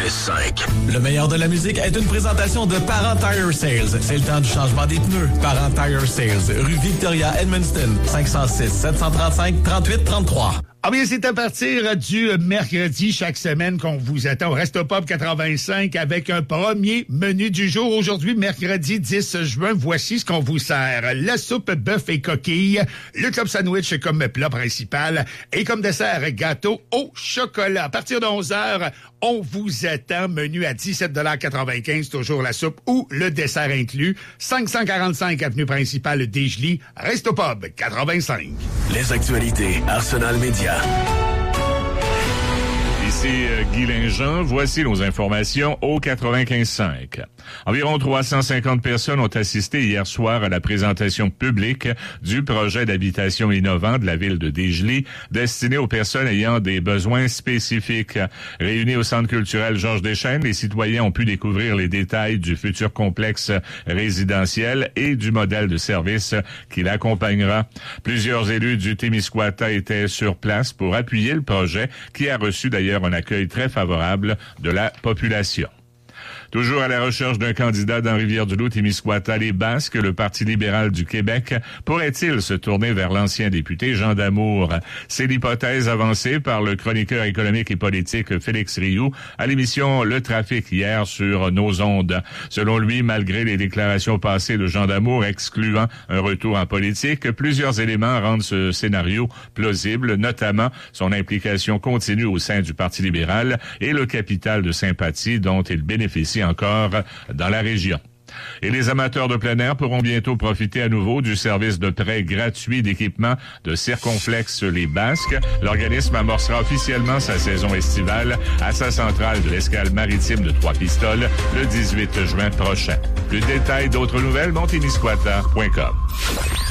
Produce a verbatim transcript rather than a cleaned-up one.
cinq. Le meilleur de la musique est une présentation de Parent Tire Sales. C'est le temps du changement des pneus. Parent Tire Sales, rue Victoria, Edmundston, cinq cent six, sept cent trente-cinq, trente-huit trente-trois. Ah bien, c'est à partir du mercredi chaque semaine qu'on vous attend au Resto Pub quatre-vingt-cinq avec un premier menu du jour. Aujourd'hui, mercredi dix juin, voici ce qu'on vous sert. La soupe bœuf et coquille, le club sandwich comme plat principal et comme dessert, gâteau au chocolat. À partir de onze heures, on vous attend. Menu à dix-sept dollars quatre-vingt-quinze, toujours la soupe ou le dessert inclus. cinq cent quarante-cinq avenue principale Desjely, Resto Pub quatre-vingt-cinq. Les actualités Arsenal Média. Ici euh, Guy Linjean, voici nos informations au quatre-vingt-quinze cinq. Environ trois cent cinquante personnes ont assisté hier soir à la présentation publique du projet d'habitation innovant de la ville de Desjely, destiné aux personnes ayant des besoins spécifiques. Réunis au Centre culturel Georges Deschênes, les citoyens ont pu découvrir les détails du futur complexe résidentiel et du modèle de service qui l'accompagnera. Plusieurs élus du Témiscouata étaient sur place pour appuyer le projet, qui a reçu d'ailleurs un accueil très favorable de la population. Toujours à la recherche d'un candidat dans Rivière-du-Loup, Témiscouata, les Basques, le Parti libéral du Québec pourrait-il se tourner vers l'ancien député Jean Damour? C'est l'hypothèse avancée par le chroniqueur économique et politique Félix Rioux à l'émission Le Trafic hier sur nos ondes. Selon lui, malgré les déclarations passées de Jean Damour excluant un retour en politique, plusieurs éléments rendent ce scénario plausible, notamment son implication continue au sein du Parti libéral et le capital de sympathie dont il bénéficie encore dans la région. Et les amateurs de plein air pourront bientôt profiter à nouveau du service de prêt gratuit d'équipement de Circonflex Les Basques. L'organisme amorcera officiellement sa saison estivale à sa centrale de l'escale maritime de Trois-Pistoles le dix-huit juin prochain. Plus de détails, d'autres nouvelles, montémiscouata point com.